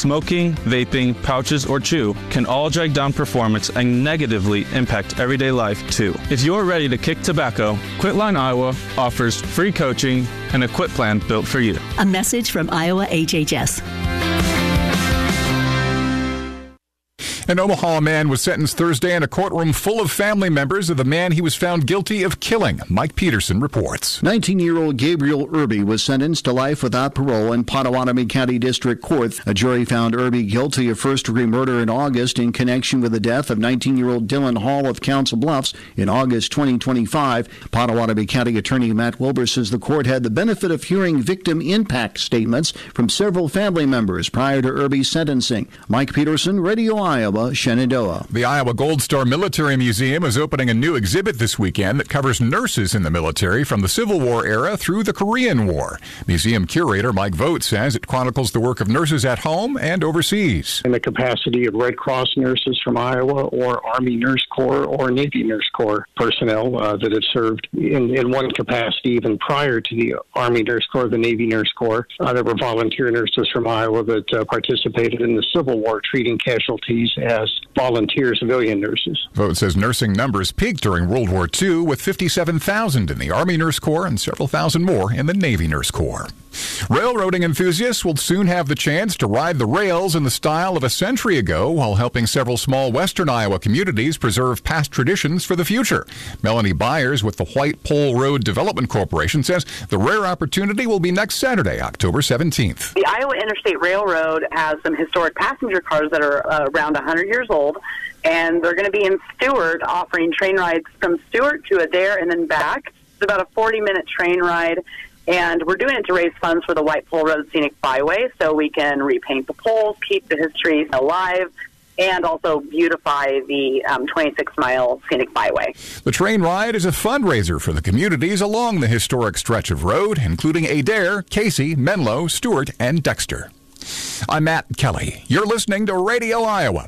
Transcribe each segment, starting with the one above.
smoking, vaping, pouches, or chew can all drag down performance and negatively impact everyday life too. If you're ready to kick tobacco, Quitline Iowa offers free coaching and a quit plan built for you. A message from Iowa HHS. An Omaha man was sentenced Thursday in a courtroom full of family members of the man he was found guilty of killing. Mike Peterson reports. 19-year-old Gabriel Irby was sentenced to life without parole in Potawatomi County District Court. A jury found Irby guilty of first-degree murder in August in connection with the death of 19-year-old Dylan Hall of Council Bluffs in August 2025. Potawatomi County Attorney Matt Wilbur says the court had the benefit of hearing victim impact statements from several family members prior to Irby's sentencing. Mike Peterson, Radio Iowa, Shenandoah. The Iowa Gold Star Military Museum is opening a new exhibit this weekend that covers nurses in the military from the Civil War era through the Korean War. Museum curator Mike Vogt says it chronicles the work of nurses at home and overseas. In the capacity of Red Cross nurses from Iowa or Army Nurse Corps or Navy Nurse Corps personnel that have served in one capacity even prior to the Army Nurse Corps, the Navy Nurse Corps. There were volunteer nurses from Iowa that participated in the Civil War treating casualties as volunteer civilian nurses. Vogt says nursing numbers peaked during World War II with 57,000 in the Army Nurse Corps and several thousand more in the Navy Nurse Corps. Railroading enthusiasts will soon have the chance to ride the rails in the style of a century ago while helping several small western Iowa communities preserve past traditions for the future. Melanie Byers with the White Pole Road Development Corporation says the rare opportunity will be next Saturday, October 17th. The Iowa Interstate Railroad has some historic passenger cars that are around 100 years old, and they're going to be in Stewart offering train rides from Stewart to Adair and then back. It's about a 40-minute train ride. And we're doing it to raise funds for the White Pole Road Scenic Byway so we can repaint the poles, keep the history alive, and also beautify the 26-mile Scenic Byway. The train ride is a fundraiser for the communities along the historic stretch of road, including Adair, Casey, Menlo, Stewart, and Dexter. I'm Matt Kelly. You're listening to Radio Iowa.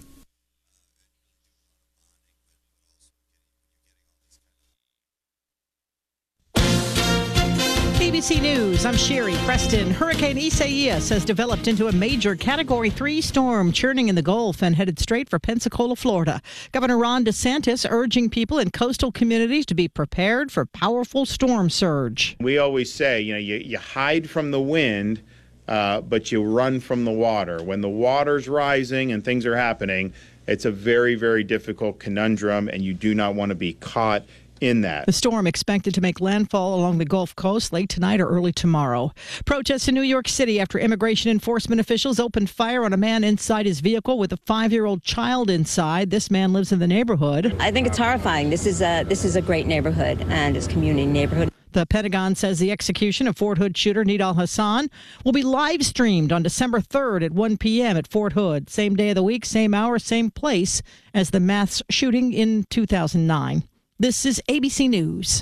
ABC News, I'm Sherry Preston. Hurricane Isaias has developed into a major Category 3 storm, churning in the Gulf and headed straight for Pensacola, Florida. Governor Ron DeSantis urging people in coastal communities to be prepared for powerful storm surge. We always say, you hide from the wind, but you run from the water. When the water's rising and things are happening, it's a very, very difficult conundrum, and you do not want to be caught in that. The storm expected to make landfall along the Gulf Coast late tonight or early tomorrow. Protests in New York City after immigration enforcement officials opened fire on a man inside his vehicle with a 5-year-old child inside. This man lives in the neighborhood. I think it's horrifying. This is a great neighborhood, and it's a community neighborhood. The Pentagon says the execution of Fort Hood shooter Nidal Hassan will be live streamed on December 3rd at 1 p.m. at Fort Hood. Same day of the week, same hour, same place as the mass shooting in 2009. This is ABC News.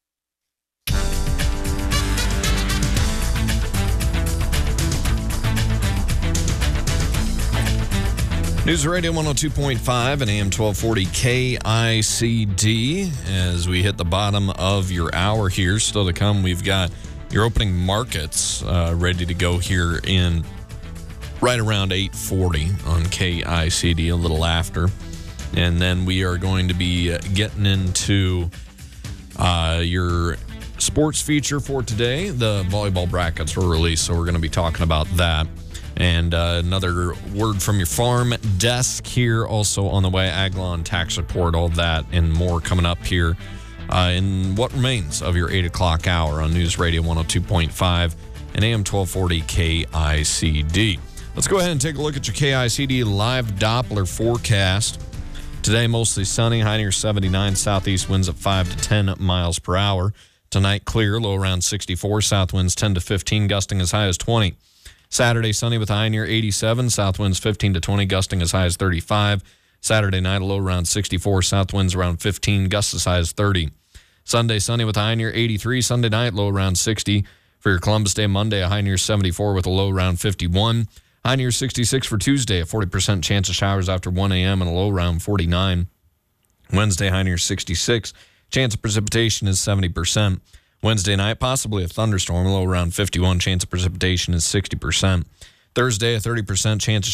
News Radio 102.5 and AM 1240 KICD. As we hit the bottom of your hour here, still to come, we've got your opening markets ready to go here in right around 8:40 on KICD, a little after. And then we are going to be getting into your sports feature for today. The volleyball brackets were released, so we're going to be talking about that. And another word from your farm desk here also on the way. Aglon tax report, all that and more coming up here in what remains of your 8 o'clock hour on News Radio 102.5 and AM 1240 KICD. Let's go ahead and take a look at your KICD live Doppler forecast. Today, mostly sunny, high near 79, southeast winds at 5 to 10 miles per hour. Tonight, clear, low around 64, south winds 10 to 15, gusting as high as 20. Saturday, sunny with a high near 87, south winds 15 to 20, gusting as high as 35. Saturday night, a low around 64, south winds around 15, gusts as high as 30. Sunday, sunny with a high near 83, Sunday night, low around 60. For your Columbus Day, Monday, a high near 74 with a low around 51. High near 66 for Tuesday, a 40% chance of showers after 1 a.m. and a low around 49. Wednesday, high near 66. Chance of precipitation is 70%. Wednesday night, possibly a thunderstorm, a low around 51. Chance of precipitation is 60%. Thursday, a 30% chance of